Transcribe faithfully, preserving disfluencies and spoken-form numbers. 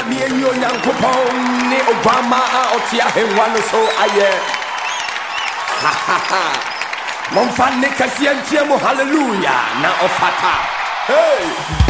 Nyami enyo nyankopon ni Obama otia henwa no so aye. Ha ha ha. Momfa ne kasiantie mo hallelujah na ofata. Hey.